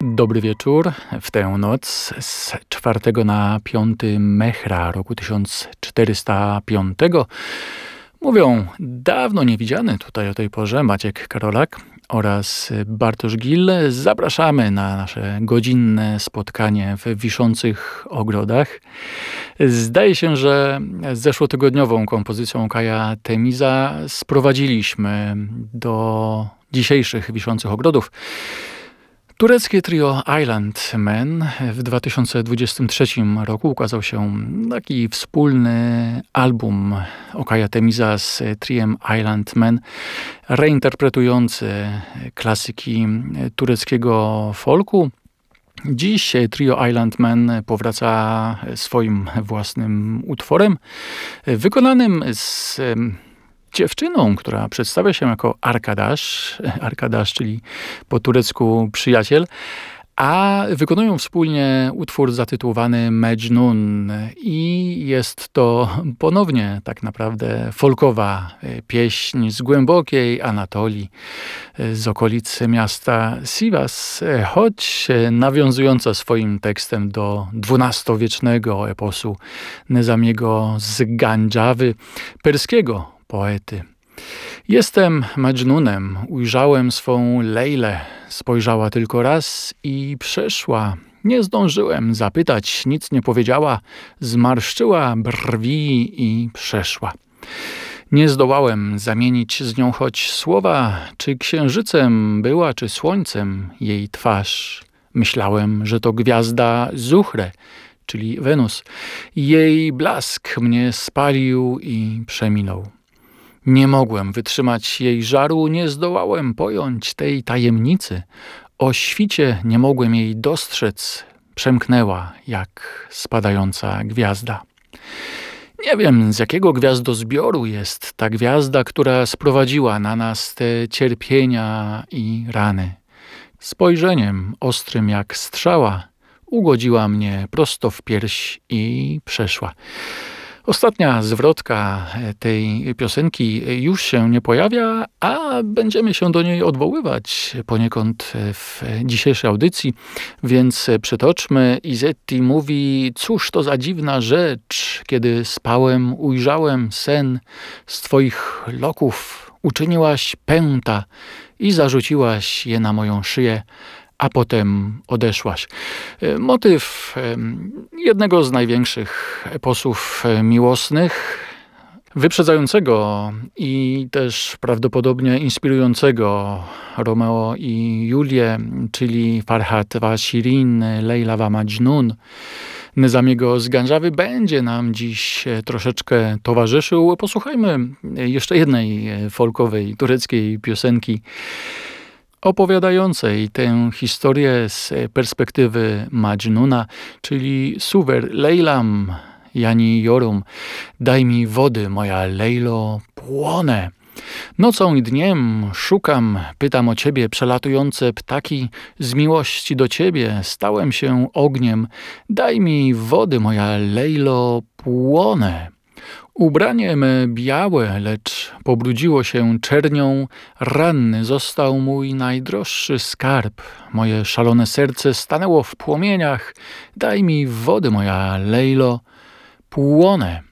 Dobry wieczór. W tę noc z 4 na 5 Mehra roku 1405 mówią dawno niewidziany tutaj o tej porze Maciek Karolak oraz Bartosz Gil. Zapraszamy na nasze godzinne spotkanie w Wiszących Ogrodach. Zdaje się, że zeszłotygodniową kompozycją Kaja Temiza sprowadziliśmy do dzisiejszych Wiszących Ogrodów tureckie trio Island Men. W 2023 roku ukazał się taki wspólny album Okaja Temiza z triem Island Men, reinterpretujący klasyki tureckiego folku. Dziś trio Island Men powraca swoim własnym utworem, wykonanym z dziewczyną, która przedstawia się jako Arkadasz, czyli po turecku przyjaciel, a wykonują wspólnie utwór zatytułowany Mecnun i jest to ponownie tak naprawdę folkowa pieśń z głębokiej Anatolii, z okolic miasta Sivas, choć nawiązująca swoim tekstem do XII-wiecznego eposu Nizamiego z Gandżawy, perskiego poety. Jestem Mecnunem, ujrzałem swą Lejlę, spojrzała tylko raz i przeszła. Nie zdążyłem zapytać, nic nie powiedziała, zmarszczyła brwi i przeszła. Nie zdołałem zamienić z nią choć słowa, czy księżycem była, czy słońcem jej twarz. Myślałem, że to gwiazda Zuhre, czyli Wenus. Jej blask mnie spalił i przeminął. Nie mogłem wytrzymać jej żaru, nie zdołałem pojąć tej tajemnicy. O świcie nie mogłem jej dostrzec, przemknęła jak spadająca gwiazda. Nie wiem, z jakiego gwiazdozbioru jest ta gwiazda, która sprowadziła na nas te cierpienia i rany. Spojrzeniem ostrym jak strzała ugodziła mnie prosto w pierś i przeszła. Ostatnia zwrotka tej piosenki już się nie pojawia, a będziemy się do niej odwoływać poniekąd w dzisiejszej audycji, więc przytoczmy. Izetti mówi: cóż to za dziwna rzecz, kiedy spałem, ujrzałem sen, z twoich loków uczyniłaś pęta i zarzuciłaś je na moją szyję, a potem odeszłaś. Motyw jednego z największych eposów miłosnych, wyprzedzającego i też prawdopodobnie inspirującego Romeo i Julię, czyli Farhat wa Shirin, Lejla wa Mecnun, Nizamiego z Gandżawy, będzie nam dziś troszeczkę towarzyszył. Posłuchajmy jeszcze jednej folkowej, tureckiej piosenki opowiadającej tę historię z perspektywy Mecnuna, czyli Suver Lejlam Yani Yorum. Daj mi wody, moja Lejlo, płonę. Nocą i dniem szukam, pytam o ciebie, przelatujące ptaki, z miłości do ciebie stałem się ogniem. Daj mi wody, moja Lejlo, płonę. Ubranie me białe, lecz pobrudziło się czernią, ranny został mój najdroższy skarb. Moje szalone serce stanęło w płomieniach, daj mi wody, moja Lejlo, płonę.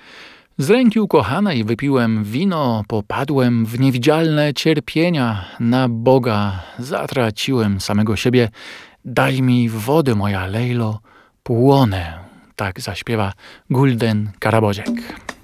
Z ręki ukochanej wypiłem wino, popadłem w niewidzialne cierpienia, na Boga zatraciłem samego siebie, daj mi wody, moja Lejlo, płonę. Tak zaśpiewa Gulden Karabodziek.